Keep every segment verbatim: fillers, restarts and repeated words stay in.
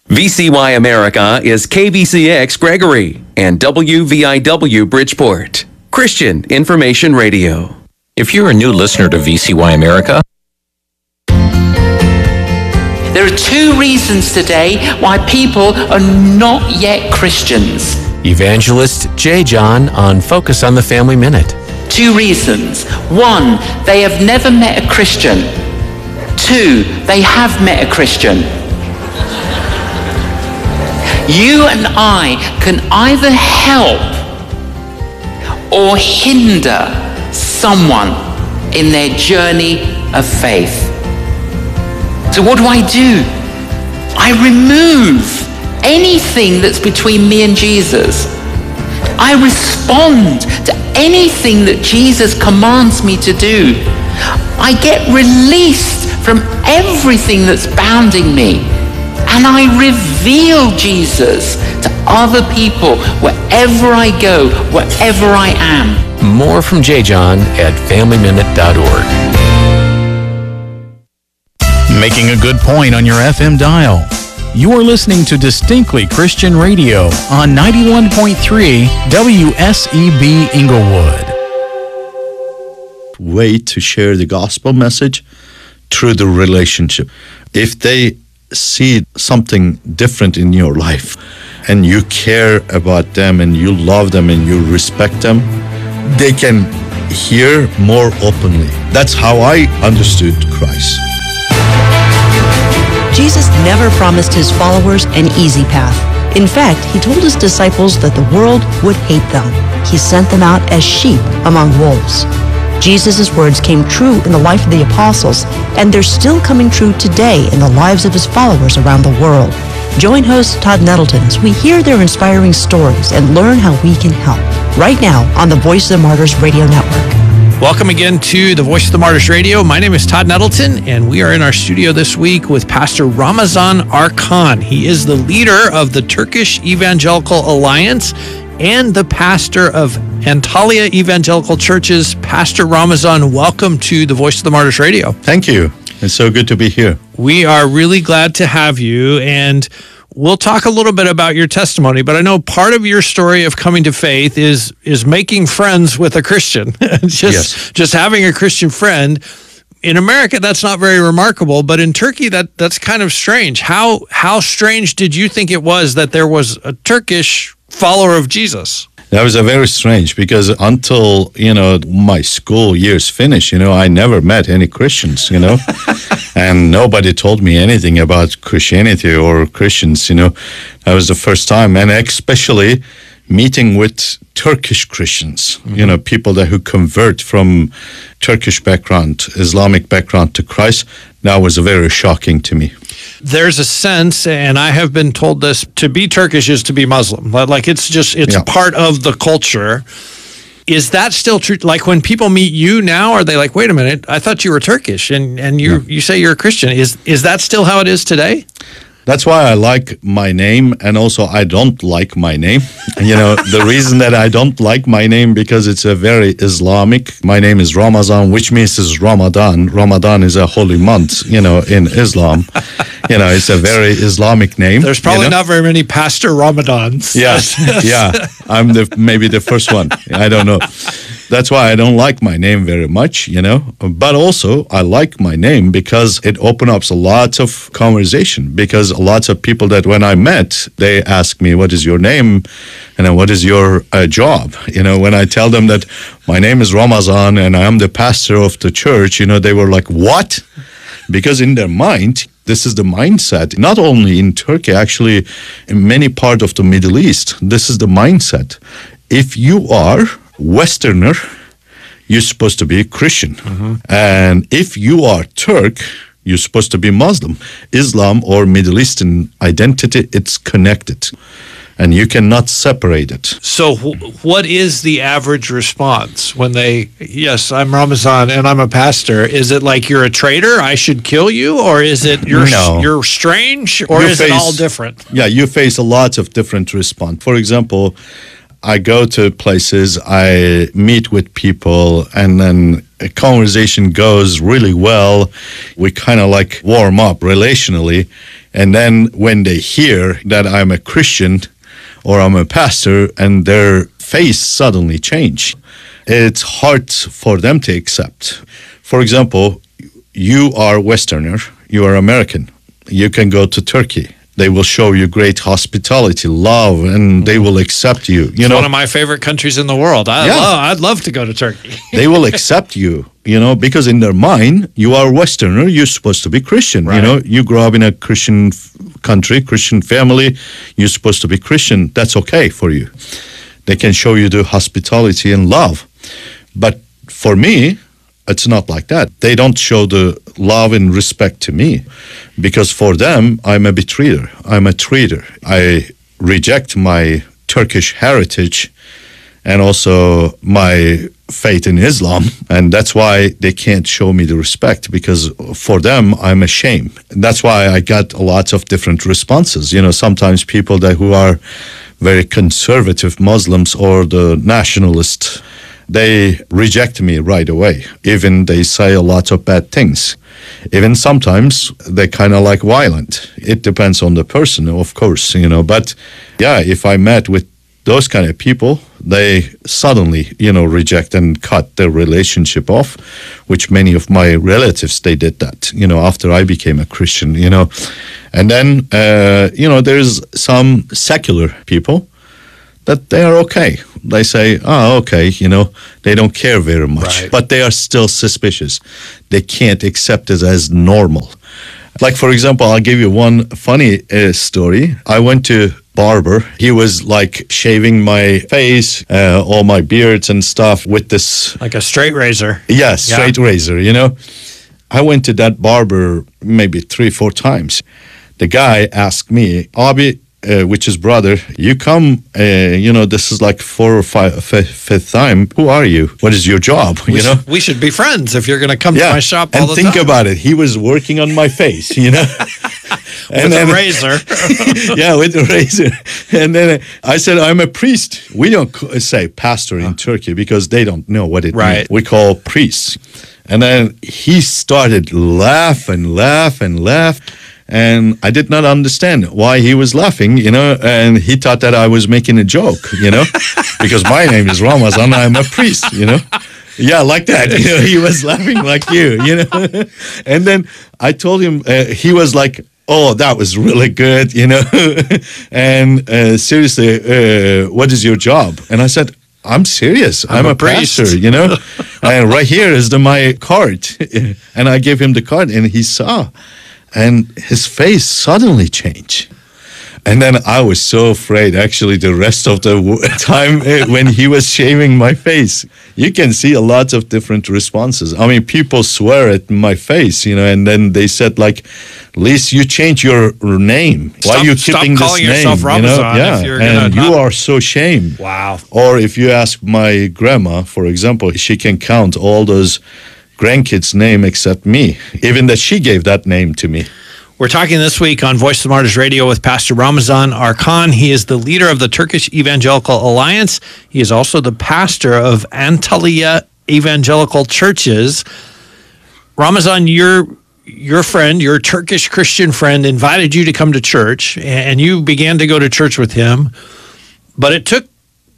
V C Y America is K V C X Gregory and W V I W Bridgeport, Christian Information Radio. If you're a new listener to V C Y America, there are two reasons today why people are not yet Christians. Evangelist J. John on Focus on the Family Minute. Two reasons. One, they have never met a Christian. Two, they have met a Christian. You and I can either help or hinder someone in their journey of faith. So what do I do? I remove anything that's between me and Jesus. I respond to anything that Jesus commands me to do. I get released from everything that's bounding me. And I reveal Jesus to other people wherever I go, wherever I am. More from J. John at family minute dot org. Making a good point on your F M dial. You are listening to Distinctly Christian Radio on ninety-one point three W S E B Inglewood. Way to share the gospel message through the relationship. If they see something different in your life and you care about them and you love them and you respect them, they can hear more openly. That's how I understood Christ. Jesus never promised his followers an easy path. In fact, he told his disciples that the world would hate them. He sent them out as sheep among wolves. Jesus' words came true in the life of the apostles, and they're still coming true today in the lives of his followers around the world. Join host Todd Nettleton as we hear their inspiring stories and learn how we can help. Right now on the Voice of the Martyrs Radio Network. Welcome again to the Voice of the Martyrs Radio. My name is Todd Nettleton, and we are in our studio this week with Pastor Ramazan Arkan. He is the leader of the Turkish Evangelical Alliance and the pastor of Antalya Evangelical Churches. Pastor Ramazan, welcome to the Voice of the Martyrs Radio. Thank you. It's so good to be here. We are really glad to have you, and we'll talk a little bit about your testimony, but I know part of your story of coming to faith is is making friends with a Christian. just, yes. just having a Christian friend. In America, that's not very remarkable, but in Turkey, that that's kind of strange. How how strange did you think it was that there was a Turkish follower of Jesus? That was a very strange, because until, you know, my school years finished, you know, I never met any Christians, you know, and nobody told me anything about Christianity or Christians, you know. That was the first time, and especially meeting with Turkish Christians, mm-hmm. you know, people that who convert from Turkish background, Islamic background to Christ. That was very shocking to me. There's a sense, and I have been told this, to be Turkish is to be Muslim. Like it's just, it's yeah. part of the culture. Is that still true? Like when people meet you now, are they like, wait a minute, I thought you were Turkish and, and you, yeah. you say you're a Christian. Is, is that still how it is today? That's why I like my name, and also I don't like my name. You know, the reason that I don't like my name, because it's a very Islamic. My name is Ramazan, which means it's Ramadan. Ramadan is a holy month, you know, in Islam. You know, it's a very Islamic name. There's probably you know? not very many Pastor Ramadans. Yeah, yeah. I'm the maybe the first one. I don't know. That's why I don't like my name very much, you know. But also, I like my name because it opens up a lot of conversation. Because lots of people that when I met, they ask me, what is your name? And then what is your uh, job? You know, when I tell them that my name is Ramazan and I am the pastor of the church, you know, they were like, what? Because in their mind, this is the mindset, not only in Turkey, actually in many parts of the Middle East, this is the mindset. If you are Westerner, you're supposed to be Christian. Mm-hmm. And if you are Turk, you're supposed to be Muslim. Islam or Middle Eastern identity, it's connected. And you cannot separate it. So wh- what is the average response when they, yes, I'm Ramazan and I'm a pastor? Is it like you're a traitor, I should kill you? Or is it you're, no. you're strange? Or you is face, it all different? Yeah, you face a lot of different response. For example, I go to places, I meet with people, and then a conversation goes really well. We kind of like warm up relationally. And then when they hear that I'm a Christian or I'm a pastor, and their face suddenly change, it's hard for them to accept. For example, you are Westerner, you are American. You can go to Turkey. They will show you great hospitality, love, and they will accept you. You It's know, one of my favorite countries in the world. I Yeah. love, I'd love to go to Turkey. they will accept you, you know, because in their mind, you are Westerner, you're supposed to be Christian. Right. You know, you grow up in a Christian f- country, Christian family, you're supposed to be Christian. That's okay for you. They can show you the hospitality and love. But for me, it's not like that. They don't show the love and respect to me, because for them, I'm a betrayer. I'm a traitor. I reject my Turkish heritage and also my faith in Islam. And that's why they can't show me the respect, because for them, I'm a shame. And that's why I got a lot of different responses. You know, sometimes people that who are very conservative Muslims or the nationalists, they reject me right away. Even they say a lot of bad things. Even sometimes they kind of like violent. It depends on the person, of course, you know. But yeah, if I met with those kind of people, they suddenly, you know, reject and cut their relationship off, which many of my relatives, they did that, you know, after I became a Christian, you know. And then, uh, you know, there's some secular people that they are okay. They say, oh, okay, you know, they don't care very much, Right. but they are still suspicious. They can't accept it as normal. Like, for example, I'll give you one funny uh, story. I went to barber. He was like shaving my face, uh, all my beards and stuff with this, Like a straight razor. yeah, straight razor, you know. I went to that barber maybe three, four times. The guy asked me, Abi, uh, which is brother, you come, uh, you know, this is like four or five, f- fifth time. Who are you? What is your job? We, You know? should, we should be friends if you're going to come to my shop all and the think time. about it. He was working on my face, you know, With a razor. yeah, with a razor. And then I said, I'm a priest. We don't c- say pastor in Turkey because they don't know what it Right. means. We call priests. And then he started laugh and laugh and laugh. And I did not understand why he was laughing, you know, and he thought that I was making a joke, you know, because my name is Ramazan, I'm a priest, you know. Yeah, like that. You know, he was laughing like you, you know. And then I told him, uh, he was like, oh, that was really good, you know. And uh, seriously, uh, what is your job? And I said, I'm serious. I'm, a a, priest." pastor, you know. And right here is the my card. And I gave him the card and he saw. And his face suddenly changed. And then I was so afraid, actually, the rest of the w- time eh, when he was shaving my face. You can see a lot of different responses. I mean, people swear at my face, you know, and then they said, like, at least you change your name. Why Stop- are you stop keeping calling this yourself name? You know? Ramazan Yeah, if you're gonna and you not- are so ashamed. Wow. Or if you ask my grandma, for example, she can count all those grandkids' name except me, even that she gave that name to me. We're talking this week on Voice of the Martyrs Radio with Pastor Ramazan Arkan. He is the leader of the Turkish Evangelical Alliance. He is also the pastor of Antalya Evangelical Churches. Ramazan, your your friend, your Turkish Christian friend, invited you to come to church, and you began to go to church with him. But it took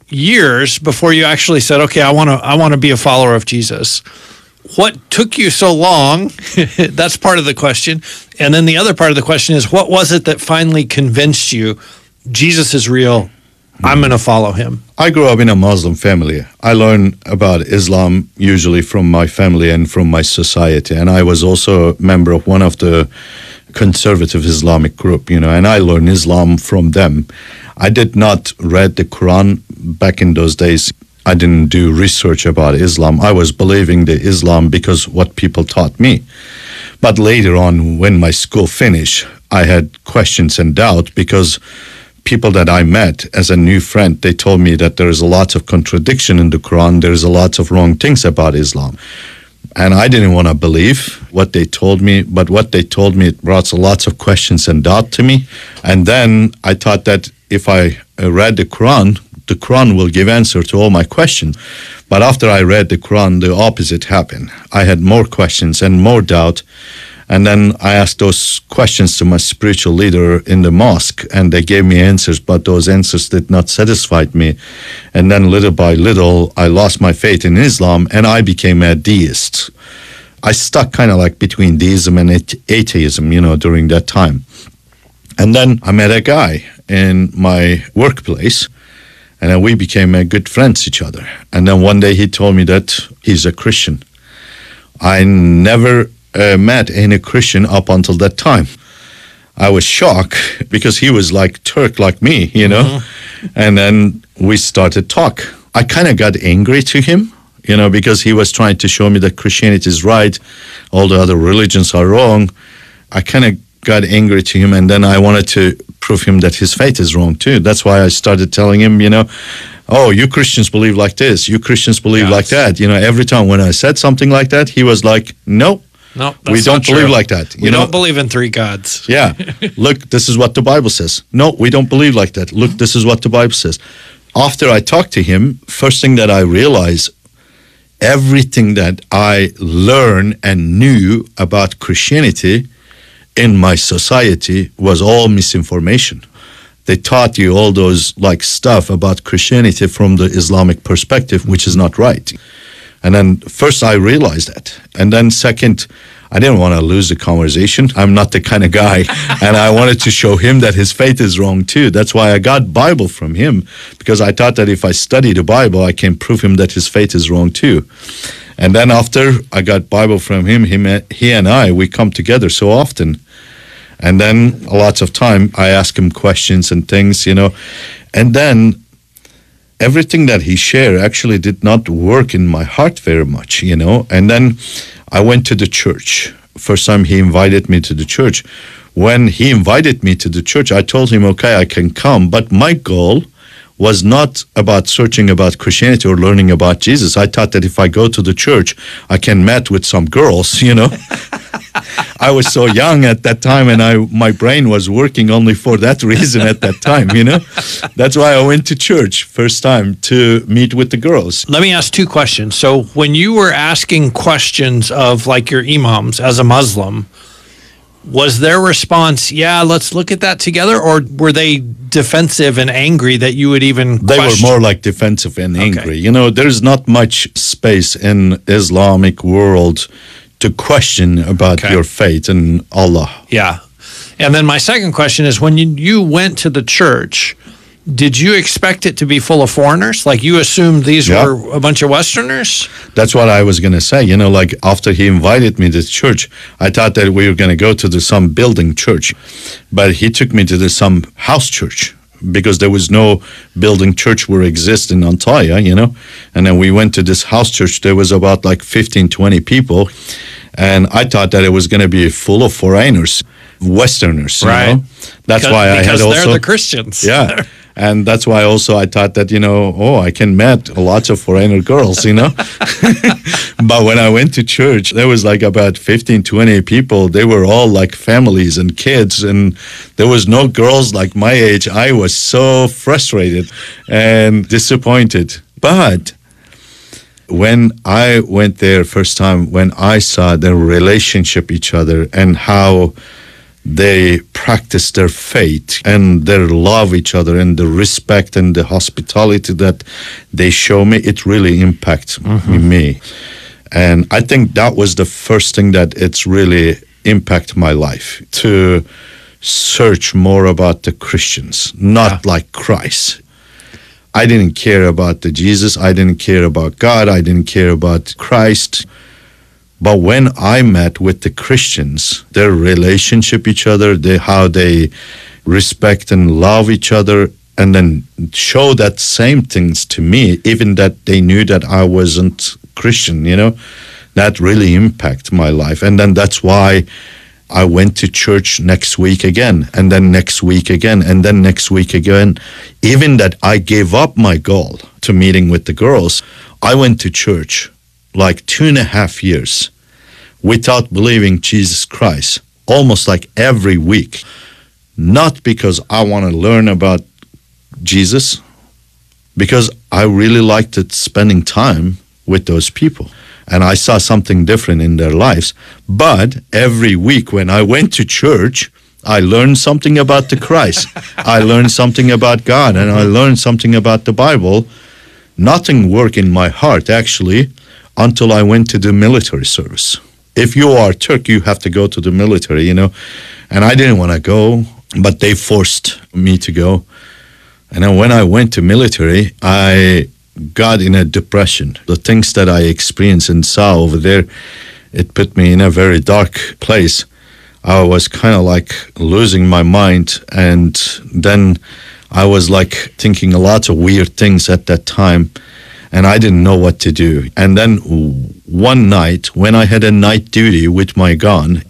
years before you actually said, "Okay, I want to I want to be a follower of Jesus." What took you so long? That's part of the question. And then the other part of the question is, what was it that finally convinced you Jesus is real? I'm going to follow him. I grew up in a Muslim family. I learned about Islam usually from my family and from my society. And I was also a member of one of the conservative Islamic group, you know, and I learned Islam from them. I did not read the Quran back in those days. I didn't do research about Islam. I was believing the Islam because what people taught me. But later on, when my school finished, I had questions and doubt because people that I met as a new friend, they told me that there is a lot of contradiction in the Quran. There's a lot of wrong things about Islam. And I didn't want to believe what they told me, but what they told me, it brought lots of questions and doubt to me. And then I thought that if I uh, read the Quran, the Quran will give answer to all my questions. But after I read the Quran, the opposite happened. I had more questions and more doubt. And then I asked those questions to my spiritual leader in the mosque, and they gave me answers, but those answers did not satisfy me. And then little by little, I lost my faith in Islam, and I became a deist. I stuck kind of like between deism and atheism, you know, during that time. And then I met a guy in my workplace, and then we became uh, good friends each other. And then one day he told me that he's a Christian. I never uh, met any Christian up until that time. I was shocked because he was like Turk like me, you know. Mm-hmm. And then we started talk. I kind of got angry to him, you know, because he was trying to show me that Christianity is right, all the other religions are wrong. I kind of got angry to him, and then I wanted to prove him that his faith is wrong too. That's why I started telling him, you know, oh, you Christians believe like this, you Christians believe yes. like that. You know, every time when I said something like that, he was like, no, no, we don't believe true. like that. You we know? don't believe in three gods. Yeah. Look, this is what the Bible says. No, we don't believe like that. Look, this is what the Bible says. After I talked to him, first thing that I realized, everything that I learned and knew about Christianity in my society was all misinformation. They taught you all those like stuff about Christianity from the Islamic perspective, which is not right. And then first I realized that. And then second, I didn't want to lose the conversation. I'm not the kind of guy. And I wanted to show him that his faith is wrong too. That's why I got Bible from him, because I thought that if I study the Bible, I can prove him that his faith is wrong too. And then after I got Bible from him, him he and I, we come together so often. And then lots of time I ask him questions and things, you know. And then everything that he shared actually did not work in my heart very much, you know. And then I went to the church. First time he invited me to the church. When he invited me to the church, I told him, okay, I can come. But my goal was not about searching about Christianity or learning about Jesus. I thought that if I go to the church, I can meet with some girls, you know. I was so young at that time, and I my brain was working only for that reason at that time, you know. That's why I went to church first time, to meet with the girls. Let me ask two questions. So when you were asking questions of like your imams as a Muslim, was their response, yeah, let's look at that together? Or were they defensive and angry that you would even They question? were more like defensive and angry. Okay. You know, there's not much space in Islamic world to question about Okay. your faith and Allah. Yeah. And then my second question is, when you, you went to the church, did you expect it to be full of foreigners? Like you assumed these Yeah. were a bunch of Westerners? That's what I was going to say. You know, like after he invited me to the church, I thought that we were going to go to the some building church. But he took me to the some house church, because there was no building church where exist in Antalya, you know. And then we went to this house church. There was about like fifteen, twenty people. And I thought that it was going to be full of foreigners, Westerners, Right. you know. That's Because- why I had because also... they're the Christians. Yeah. And that's why also I thought that, you know, oh, I can meet lots of foreigner girls, you know. But when I went to church, there was like about fifteen, twenty people. They were all like families and kids, and there was no girls like my age. I was so frustrated and disappointed. But when I went there first time, when I saw their relationship each other and how they practice their faith and their love each other and the respect and the hospitality that they show me, it really impacts mm-hmm. me. And I think that was the first thing that it's really impacted my life, to search more about the Christians, not yeah. like Christ. I didn't care about the Jesus. I didn't care about God. I didn't care about Christ. But when I met with the Christians, their relationship each other, they, how they respect and love each other, and then show that same things to me, even that they knew that I wasn't Christian, you know, that really impacted my life. And then that's why I went to church next week again, and then next week again, and then next week again. Even that I gave up my goal to meeting with the girls, I went to church like two and a half years without believing Jesus Christ, almost like every week. Not because I want to learn about Jesus. because I really liked it spending time with those people. And I saw something different in their lives. But every week when I went to church, I learned something about the Christ. I learned something about God, and I learned something about the Bible. Nothing worked in my heart, actually, until I went to the military service. If you are Turk, you have to go to the military, you know. And I didn't want to go, but they forced me to go. And then when I went to military, I got in a depression. The things that I experienced and saw over there, it put me in a very dark place. I was kind of like losing my mind, and then I was like thinking a lot of weird things at that time, and I didn't know what to do. And then one night, when I had a night duty with my gun,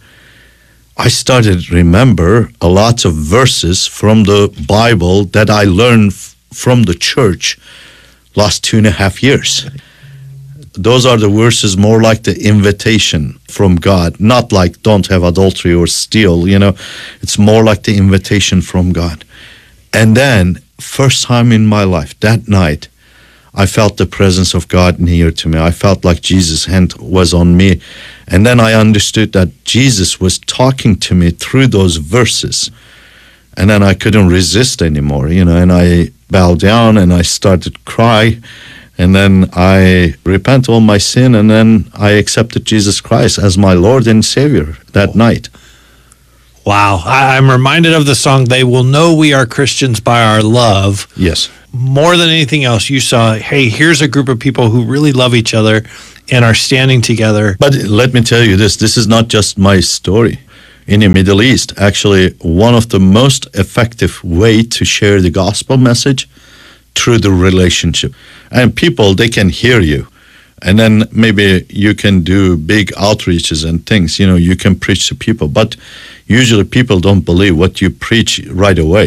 I started to remember a lot of verses from the Bible that I learned f- from the church last two and a half years. Those are the verses more like the invitation from God, not like don't have adultery or steal, you know. It's more like the invitation from God. And then, first time in my life, that night, I felt the presence of God near to me. I felt like Jesus' hand was on me. And then I understood that Jesus was talking to me through those verses. And then I couldn't resist anymore, you know, and I bowed down and I started to cry. And then I repent all my sin, and then I accepted Jesus Christ as my Lord and Savior that night. Wow. I, I'm reminded of the song, They Will Know We Are Christians by Our Love. Yes. More than anything else, you saw, hey, here's a group of people who really love each other and are standing together. But let me tell you this, this is not just my story. In the Middle East, actually, one of the most effective way to share the gospel message through the relationship. And people, they can hear you. And then maybe you can do big outreaches and things, you know, you can preach to people. But usually people don't believe what you preach right away.